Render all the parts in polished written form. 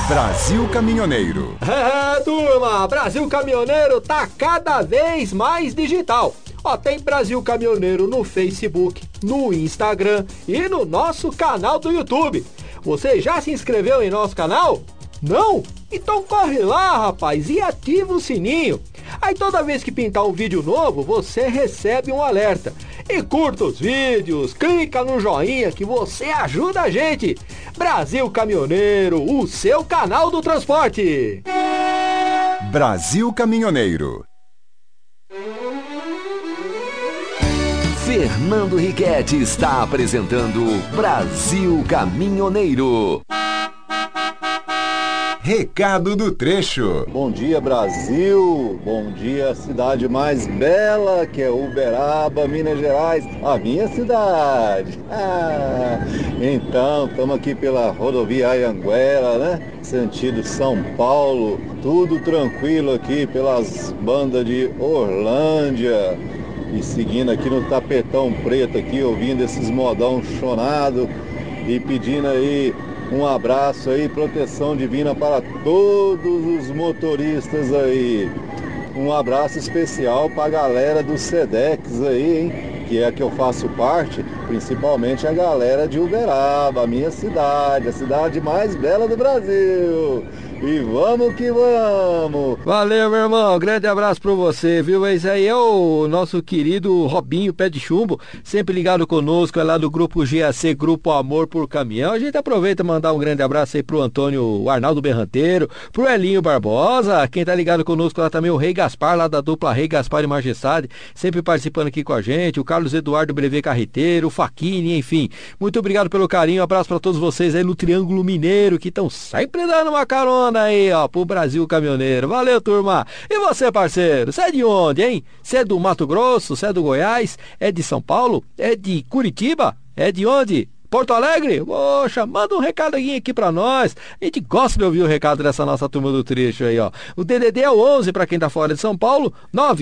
Brasil Caminhoneiro. É, turma, Brasil Caminhoneiro tá cada vez mais digital. Ó, tem Brasil Caminhoneiro no Facebook, no Instagram e no nosso canal do YouTube. Você já se inscreveu em nosso canal? Não? Então corre lá, rapaz, e ativa o sininho. Aí toda vez que pintar um vídeo novo, você recebe um alerta. E curta os vídeos, clica no joinha que você ajuda a gente. Brasil Caminhoneiro, o seu canal do transporte. Brasil Caminhoneiro. Fernando Riquetti está apresentando Brasil Caminhoneiro. Recado do trecho. Bom dia, Brasil. Bom dia, cidade mais bela, que é Uberaba, Minas Gerais, a minha cidade. Então, estamos aqui pela rodovia Anhanguera, né? Sentido São Paulo. Tudo tranquilo aqui pelas bandas de Orlândia. E seguindo aqui no Tapetão Preto, aqui, ouvindo esses modão chonado e pedindo aí um abraço aí, proteção divina para todos os motoristas aí. Um abraço especial para a galera do Sedex aí, hein? Que é que eu faço parte, principalmente a galera de Uberaba, a minha cidade, a cidade mais bela do Brasil. E vamos que vamos! Valeu, meu irmão. Grande abraço pra você, viu? Esse aí é o nosso querido Robinho Pé de Chumbo, sempre ligado conosco, é lá do Grupo GAC, Grupo Amor por Caminhão. A gente aproveita e mandar um grande abraço aí pro Antônio Arnaldo Berranteiro, pro Elinho Barbosa, quem tá ligado conosco lá também, o Rei Gaspar, lá da dupla Rei Gaspar e Majestade, sempre participando aqui com a gente, o Carlos Eduardo Brevet Carreteiro, o Faquini, enfim. Muito obrigado pelo carinho, abraço pra todos vocês aí no Triângulo Mineiro, que estão sempre dando uma carona aí, ó, pro Brasil Caminhoneiro. Valeu, turma. E você, parceiro? Você é de onde, hein? Você é do Mato Grosso? Você é do Goiás? É de São Paulo? É de Curitiba? É de onde? Porto Alegre? Poxa, manda um recadinho aqui pra nós. A gente gosta de ouvir o recado dessa nossa turma do trecho aí, ó. O DDD é o 11 pra quem tá fora de São Paulo,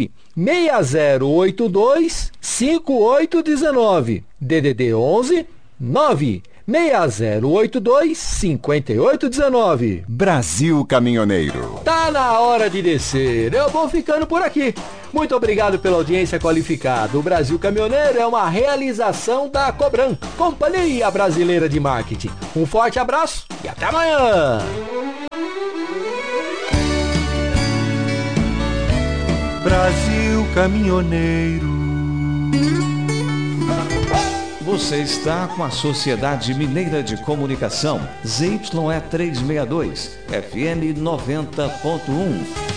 960825819. DDD 11 960825819. Brasil Caminhoneiro. Tá na hora de descer. Eu vou ficando por aqui. Muito obrigado pela audiência qualificada. O Brasil Caminhoneiro é uma realização da Cobram, Companhia Brasileira de Marketing. Um forte abraço e até amanhã. Brasil Caminhoneiro. Você está com a Sociedade Mineira de Comunicação, ZYE 362, FM 90.1.